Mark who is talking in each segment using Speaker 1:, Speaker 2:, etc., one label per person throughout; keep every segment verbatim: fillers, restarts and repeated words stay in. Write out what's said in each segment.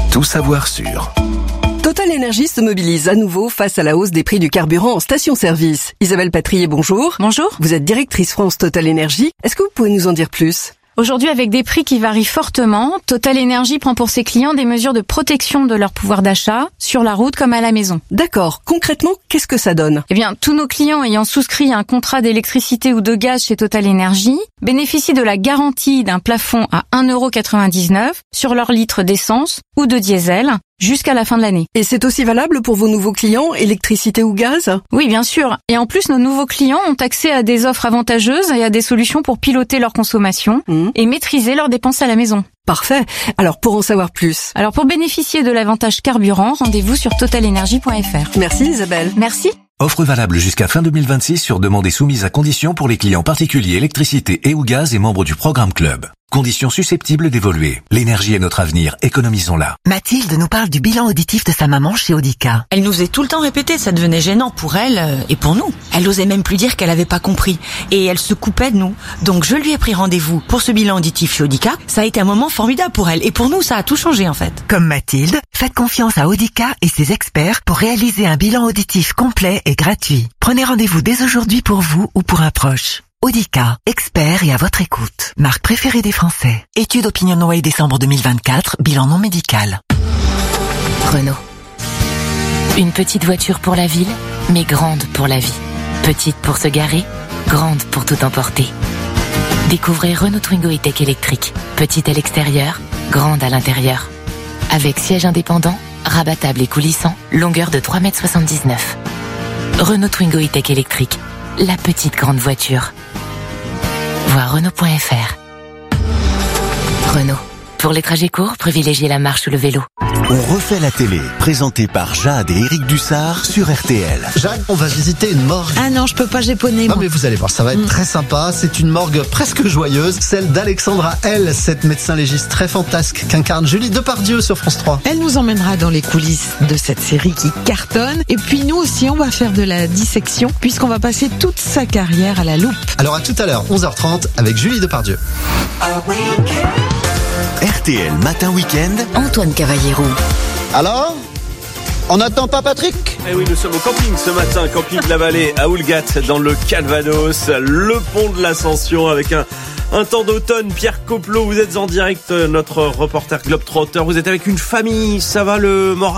Speaker 1: Tout savoir sur
Speaker 2: Total Énergie se mobilise à nouveau face à la hausse des prix du carburant en station-service. Isabelle Patrier, bonjour.
Speaker 3: Bonjour.
Speaker 2: Vous êtes directrice France Total Énergie. Est-ce que vous pouvez nous en dire plus ?
Speaker 3: Aujourd'hui, avec des prix qui varient fortement, Total Énergie prend pour ses clients des mesures de protection de leur pouvoir d'achat, sur la route comme à la maison.
Speaker 2: D'accord. Concrètement, qu'est-ce que ça donne ?
Speaker 3: Eh bien, tous nos clients ayant souscrit un contrat d'électricité ou de gaz chez Total Énergie bénéficient de la garantie d'un plafond à un euro quatre-vingt-dix-neuf sur leur litre d'essence ou de diesel jusqu'à la fin de l'année.
Speaker 2: Et c'est aussi valable pour vos nouveaux clients, électricité ou gaz ?
Speaker 3: Oui, bien sûr. Et en plus, nos nouveaux clients ont accès à des offres avantageuses et à des solutions pour piloter leur consommation mmh. et maîtriser leurs dépenses à la maison.
Speaker 2: Parfait. Alors, pour en savoir plus.
Speaker 3: Alors, pour bénéficier de l'avantage carburant, rendez-vous sur total énergie point f r.
Speaker 2: Merci Isabelle.
Speaker 3: Merci.
Speaker 1: Offre valable jusqu'à fin deux mille vingt-six sur demande et soumise à conditions pour les clients particuliers électricité et ou gaz et membres du programme Club. Conditions susceptibles d'évoluer. L'énergie est notre avenir, économisons-la.
Speaker 4: Mathilde nous parle du bilan auditif de sa maman chez Audica.
Speaker 5: Elle nous faisait tout le temps répéter, ça devenait gênant pour elle euh, et pour nous. Elle osait même plus dire qu'elle avait pas compris et elle se coupait de nous. Donc je lui ai pris rendez-vous pour ce bilan auditif chez Audica. Ça a été un moment formidable pour elle et pour nous, ça a tout changé en fait.
Speaker 4: Comme Mathilde, faites confiance à Audica et ses experts pour réaliser un bilan auditif complet et gratuit. Prenez rendez-vous dès aujourd'hui pour vous ou pour un proche. Audica, expert et à votre écoute. Marque préférée des Français. Étude OpinionWay décembre deux mille vingt-quatre, bilan non médical.
Speaker 6: Renault. Une petite voiture pour la ville, mais grande pour la vie. Petite pour se garer, grande pour tout emporter. Découvrez Renault Twingo E-Tech électrique. Petite à l'extérieur, grande à l'intérieur. Avec siège indépendant, rabattable et coulissant, longueur de trois mètres soixante-dix-neuf. Renault Twingo E-Tech électrique. La petite grande voiture. Voir Renault point f r. Renault. Pour les trajets courts, privilégiez la marche ou le vélo.
Speaker 7: On refait la télé, présenté par Jade et Éric Dussard sur R T L.
Speaker 8: Jade, on va visiter une morgue.
Speaker 9: Ah non, je peux pas japonais.
Speaker 8: Non mais vous allez voir, ça va être mmh. très sympa. C'est une morgue presque joyeuse, celle d'Alexandra L, cette médecin légiste très fantasque qu'incarne Julie Depardieu sur France trois.
Speaker 9: Elle nous emmènera dans les coulisses de cette série qui cartonne. Et puis nous aussi, on va faire de la dissection puisqu'on va passer toute sa carrière à la loupe.
Speaker 8: Alors à tout à l'heure, onze heures trente avec Julie Depardieu.
Speaker 7: R T L Matin Week-end,
Speaker 6: Antoine Cavallero.
Speaker 8: Alors ? On n'attend pas Patrick ?
Speaker 10: Eh oui, nous sommes au camping ce matin, camping de la Vallée à Oulgat, dans le Calvados, le pont de l'Ascension avec un, un temps d'automne. Pierre Coplot, vous êtes en direct, notre reporter Globetrotter. Vous êtes avec une famille, ça va le moral ?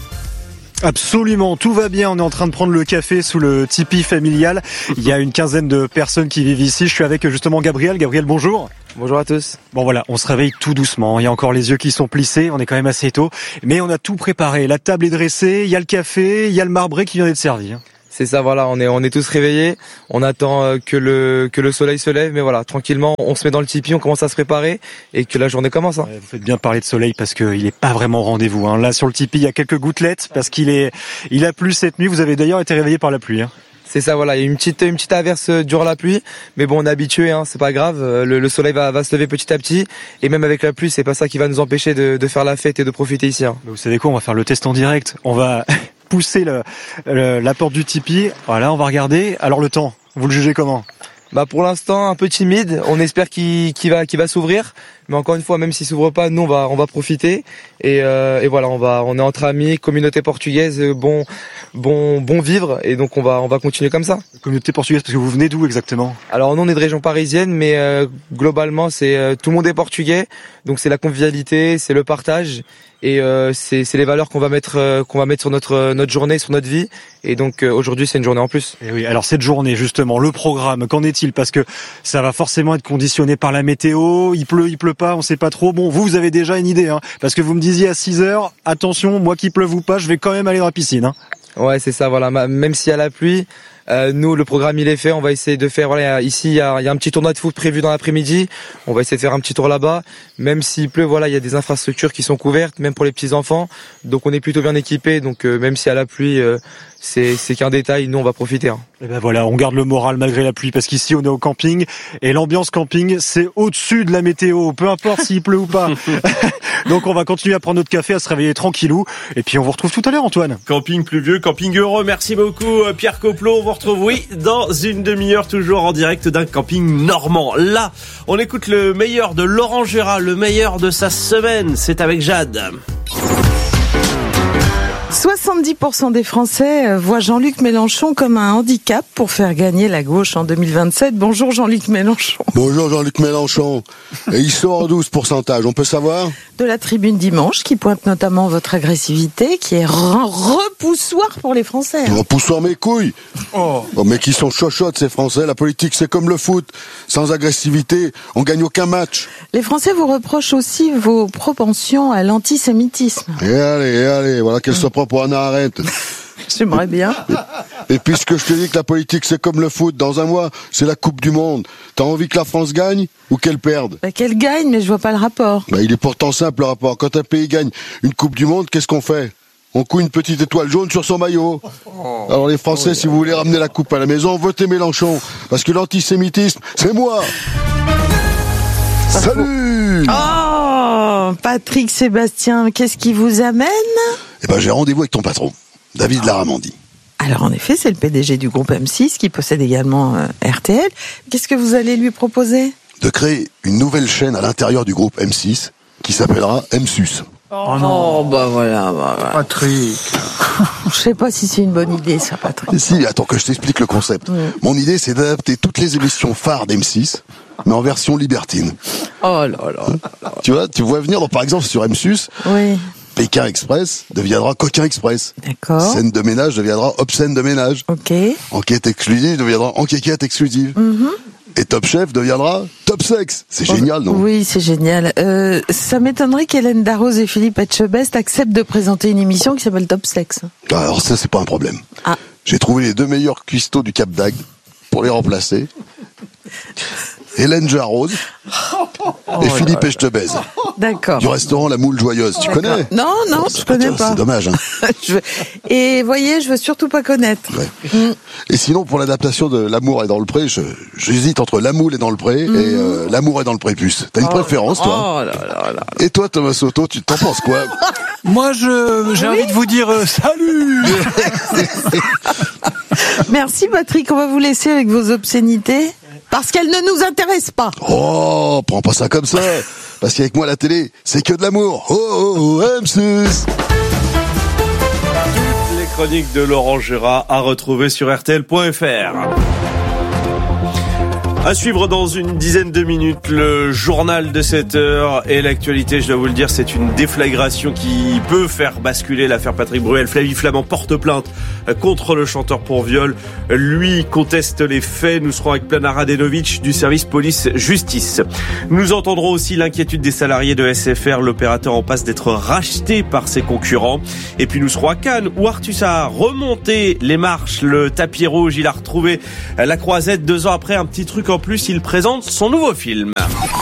Speaker 11: Absolument, tout va bien. On est en train de prendre le café sous le tipi familial. Il y a une quinzaine de personnes qui vivent ici. Je suis avec justement Gabriel. Gabriel, bonjour.
Speaker 12: Bonjour à tous.
Speaker 11: Bon voilà, on se réveille tout doucement. Il y a encore les yeux qui sont plissés. On est quand même assez tôt. Mais on a tout préparé. La table est dressée. Il y a le café. Il y a le marbré qui vient d'être servi.
Speaker 12: C'est ça, voilà. On est, on est tous réveillés. On attend que le, que le soleil se lève. Mais voilà, tranquillement, on se met dans le tipi, on commence à se préparer et que la journée commence. Hein.
Speaker 11: Ouais, vous faites bien parler de soleil parce qu'il est pas vraiment au rendez-vous. Hein. Là, sur le tipi, il y a quelques gouttelettes parce qu'il est, il a plu cette nuit. Vous avez d'ailleurs été réveillé par la pluie. Hein.
Speaker 12: C'est ça, voilà. Il y a une petite, une petite averse durant la pluie, mais bon, on est habitué, hein. C'est pas grave. Le, le soleil va, va se lever petit à petit, et même avec la pluie, c'est pas ça qui va nous empêcher de, de faire la fête et de profiter ici. Hein.
Speaker 11: Vous savez quoi ? On va faire le test en direct. On va pousser le, le, la porte du tipi. Voilà, on va regarder. Alors le temps, vous le jugez comment ?
Speaker 12: Bah pour l'instant un peu timide. On espère qu'il, qu'il va, qu'il va s'ouvrir. Mais encore une fois, même s'il s'ouvre pas, nous on va, on va profiter. Et, euh, et voilà, on va, on est entre amis, communauté portugaise, bon, bon, bon vivre. Et donc on va, on va continuer comme ça.
Speaker 11: Communauté portugaise, parce que vous venez d'où exactement ?
Speaker 12: Alors nous on est de région parisienne, mais euh, globalement c'est euh, tout le monde est portugais. Donc c'est la convivialité, c'est le partage. Et euh, c'est, c'est les valeurs qu'on va mettre, euh, qu'on va mettre sur notre, euh, notre journée, sur notre vie. Et donc euh, aujourd'hui c'est une journée en plus.
Speaker 11: Et oui, alors cette journée justement, le programme, qu'en est-il ? Parce que ça va forcément être conditionné par la météo. Il pleut, il pleut pas, on sait pas trop. Bon, vous, vous avez déjà une idée, hein, parce que vous me disiez à six heures, attention, moi qu'il pleuve ou pas, je vais quand même aller dans la piscine. Hein.
Speaker 12: Ouais, c'est ça. Voilà, même s'il y a la pluie. Euh, nous, le programme il est fait. On va essayer de faire. Voilà, ici il y a, il y a un petit tournoi de foot prévu dans l'après-midi. On va essayer de faire un petit tour là-bas. Même s'il pleut, voilà, il y a des infrastructures qui sont couvertes, même pour les petits enfants. Donc on est plutôt bien équipés. Donc euh, même s'il y a la pluie, euh, c'est, c'est qu'un détail. Nous, on va profiter. Hein.
Speaker 11: Et ben voilà, on garde le moral malgré la pluie parce qu'ici on est au camping et l'ambiance camping c'est au-dessus de la météo, peu importe s'il pleut ou pas. Donc on va continuer à prendre notre café, à se réveiller tranquillou et puis on vous retrouve tout à l'heure, Antoine.
Speaker 10: Camping pluvieux, camping heureux. Merci beaucoup Pierre Coplot. On vous retrouve oui dans une demi-heure toujours en direct d'un camping normand. Là, on écoute le meilleur de Laurent Gérard, le meilleur de sa semaine. C'est avec Jade.
Speaker 9: soixante-dix pour cent des Français voient Jean-Luc Mélenchon comme un handicap pour faire gagner la gauche en deux mille vingt-sept. Bonjour Jean-Luc Mélenchon.
Speaker 13: Bonjour Jean-Luc Mélenchon. Et il sort à douze pourcentages, on peut savoir ?
Speaker 9: De la Tribune Dimanche, qui pointe notamment votre agressivité, qui est un repoussoir pour les Français. Hein.
Speaker 13: Repoussoir mes couilles. Oh. Oh, mais qui sont chochottes ces Français. La politique c'est comme le foot. Sans agressivité, on gagne aucun match.
Speaker 9: Les Français vous reprochent aussi vos propensions à l'antisémitisme.
Speaker 13: Et allez, et allez, voilà qu'elle soit propre pour Anna Arendt.
Speaker 9: J'aimerais bien.
Speaker 13: Et, et puisque je te dis que la politique c'est comme le foot, dans un mois c'est la Coupe du Monde. T'as envie que la France gagne ou qu'elle perde ?
Speaker 9: Bah, qu'elle gagne, mais je vois pas le rapport.
Speaker 13: Bah, il est pourtant simple le rapport. Quand un pays gagne une Coupe du Monde, qu'est-ce qu'on fait ? On coud une petite étoile jaune sur son maillot. Alors les Français, si vous voulez ramener la coupe à la maison, votez Mélenchon. Parce que l'antisémitisme, c'est moi. Salut.
Speaker 9: Oh, Patrick Sébastien, qu'est-ce qui vous amène ?
Speaker 13: Eh ben, j'ai rendez-vous avec ton patron, David Larramendy.
Speaker 9: Alors en effet, c'est le P D G du groupe M six qui possède également euh, R T L. Qu'est-ce que vous allez lui proposer ?
Speaker 13: De créer une nouvelle chaîne à l'intérieur du groupe M six qui s'appellera M S U S.
Speaker 9: Oh non, oh, bah voilà, bah, voilà.
Speaker 8: Patrick.
Speaker 9: Je sais pas si c'est une bonne idée, ça, Patrick.
Speaker 13: Si, attends que je t'explique le concept. Mmh. Mon idée, c'est d'adapter toutes les émissions phares d'M six, mais en version libertine.
Speaker 9: Oh là là. là.
Speaker 13: Tu vois, tu vois venir, donc, par exemple, sur M S U S,
Speaker 9: oui.
Speaker 13: Pékin Express deviendra Coquin Express.
Speaker 9: D'accord.
Speaker 13: Scène de ménage deviendra Obscène de ménage.
Speaker 9: Ok.
Speaker 13: Enquête exclusive deviendra Enquêquette exclusive.
Speaker 9: Mmh.
Speaker 13: Et Top Chef deviendra Top Sex. C'est
Speaker 9: oh,
Speaker 13: génial, non ?
Speaker 9: Oui, c'est génial. Euh, ça m'étonnerait qu'Hélène Darroze et Philippe Etchebest acceptent de présenter une émission qui s'appelle Top Sex.
Speaker 13: Alors ça, c'est pas un problème.
Speaker 9: Ah.
Speaker 13: J'ai trouvé les deux meilleurs cuistots du Cap d'Agde pour les remplacer. Hélène Jarose
Speaker 9: oh
Speaker 13: et Philippe Etchebest.
Speaker 9: D'accord.
Speaker 13: Du restaurant La Moule Joyeuse. Tu
Speaker 9: D'accord.
Speaker 13: connais ?
Speaker 9: Non, non, je connais pas.
Speaker 13: C'est dommage. Hein.
Speaker 9: je veux... Et voyez, je veux surtout pas connaître.
Speaker 13: Ouais.
Speaker 9: Mm.
Speaker 13: Et sinon, pour l'adaptation de L'amour est dans le pré, je, j'hésite entre La Moule est dans le pré mm. et euh, L'amour est dans le prépuce. T'as une
Speaker 9: oh,
Speaker 13: préférence, toi ?
Speaker 9: Oh là là là.
Speaker 13: Et toi, Thomas Soto, tu t'en penses quoi ?
Speaker 11: Moi, je, j'ai oui envie de vous dire euh, salut.
Speaker 9: Merci Patrick, on va vous laisser avec vos obscénités. Parce qu'elles ne nous intéressent pas.
Speaker 13: Oh, prends pas ça comme ça. Parce qu'avec moi, la télé, c'est que de l'amour. Oh, oh, oh, M six.
Speaker 10: Toutes les chroniques de Laurent Gérard à retrouver sur R T L point F R. À suivre dans une dizaine de minutes, le journal de sept heures et l'actualité, je dois vous le dire, c'est une déflagration qui peut faire basculer l'affaire Patrick Bruel. Flavie Flament porte plainte contre le chanteur pour viol. Lui conteste les faits. Nous serons avec Plana Radenovic du service police-justice. Nous entendrons aussi l'inquiétude des salariés de S F R, l'opérateur en passe d'être racheté par ses concurrents. Et puis nous serons à Cannes où Artus a remonté les marches, le tapis rouge. Il a retrouvé la croisette deux ans après un petit truc. En plus, il présente son nouveau film.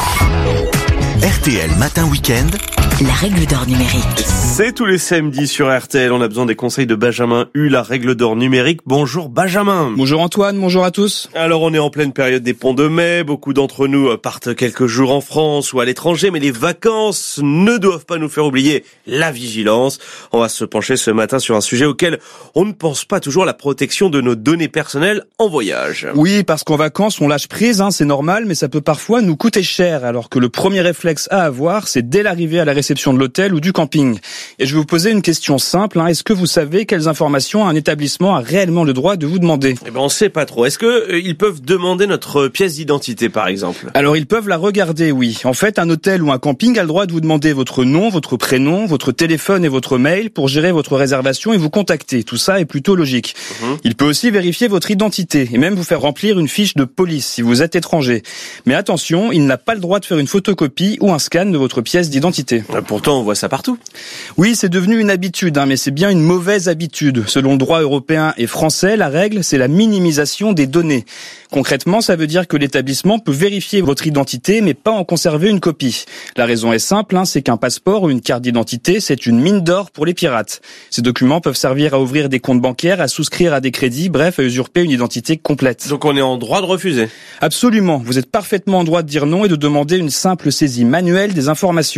Speaker 7: R T L Matin Week-end.
Speaker 5: La règle d'or numérique.
Speaker 10: C'est tous les samedis sur R T L. On a besoin des conseils de Benjamin Hu, la règle d'or numérique. Bonjour Benjamin.
Speaker 14: Bonjour Antoine, bonjour à tous.
Speaker 10: Alors on est en pleine période des ponts de mai. Beaucoup d'entre nous partent quelques jours en France ou à l'étranger. Mais les vacances ne doivent pas nous faire oublier la vigilance. On va se pencher ce matin sur un sujet auquel on ne pense pas toujours, la protection de nos données personnelles en voyage.
Speaker 14: Oui, parce qu'en vacances, on lâche prise, hein, c'est normal, mais ça peut parfois nous coûter cher. Alors que le premier réflexe à avoir, c'est dès l'arrivée à la réception de l'hôtel ou du camping. Et je vais vous poser une question simple. Hein. Est-ce que vous savez quelles informations un établissement a réellement le droit de vous demander ?
Speaker 10: Eh ben, on sait pas trop. Est-ce que euh, ils peuvent demander notre pièce d'identité, par exemple ?
Speaker 14: Alors, ils peuvent la regarder, oui. En fait, un hôtel ou un camping a le droit de vous demander votre nom, votre prénom, votre téléphone et votre mail pour gérer votre réservation et vous contacter. Tout ça est plutôt logique. Mmh. Il peut aussi vérifier votre identité et même vous faire remplir une fiche de police si vous êtes étranger. Mais attention, il n'a pas le droit de faire une photocopie ou un scan de votre pièce d'identité.
Speaker 10: Pourtant, on voit ça partout.
Speaker 14: Oui, c'est devenu une habitude, hein, mais c'est bien une mauvaise habitude. Selon le droit européen et français, la règle, c'est la minimisation des données. Concrètement, ça veut dire que l'établissement peut vérifier votre identité, mais pas en conserver une copie. La raison est simple, hein, c'est qu'un passeport ou une carte d'identité, c'est une mine d'or pour les pirates. Ces documents peuvent servir à ouvrir des comptes bancaires, à souscrire à des crédits, bref, à usurper une identité complète.
Speaker 10: Donc on est en droit de refuser ?
Speaker 14: Absolument. Vous êtes parfaitement en droit de dire non et de demander une simple saisie manuelle des informations. Car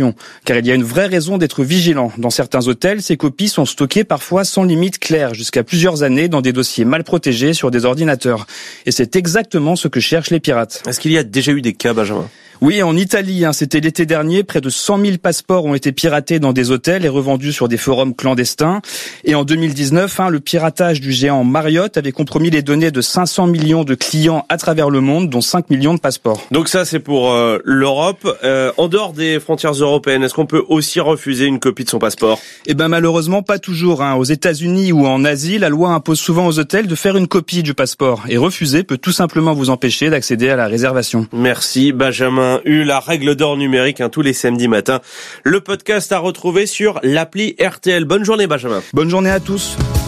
Speaker 14: car il y a une vraie raison d'être vigilant. Dans certains hôtels, ces copies sont stockées parfois sans limite claire, jusqu'à plusieurs années dans des dossiers mal protégés sur des ordinateurs. Et c'est exactement ce que cherchent les pirates.
Speaker 10: Est-ce qu'il y a déjà eu des cas, Benjamin ?
Speaker 14: Oui, en Italie, hein, c'était l'été dernier, près de cent mille passeports ont été piratés dans des hôtels et revendus sur des forums clandestins. Et en deux mille dix-neuf, hein, le piratage du géant Marriott avait compromis les données de cinq cents millions de clients à travers le monde, dont cinq millions de passeports.
Speaker 10: Donc ça, c'est pour euh, l'Europe. Euh, en dehors des frontières européennes, est-ce qu'on peut aussi refuser une copie de son passeport ?
Speaker 14: Eh ben malheureusement, pas toujours. Hein. Aux États-Unis ou en Asie, la loi impose souvent aux hôtels de faire une copie du passeport. Et refuser peut tout simplement vous empêcher d'accéder à la réservation.
Speaker 10: Merci Benjamin. Eu la règle d'or numérique, hein, tous les samedis matins. Le podcast à retrouver sur l'appli R T L. Bonne journée Benjamin.
Speaker 14: Bonne journée à tous.